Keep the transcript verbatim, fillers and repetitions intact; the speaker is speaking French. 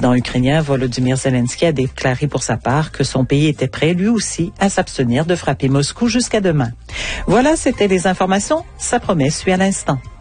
président ukrainien Volodymyr Zelensky a déclaré pour sa part que son pays était prêt lui aussi à s'abstenir de frapper Moscou jusqu'à demain. Voilà, c'était les informations. Ça promet, suit à l'instant.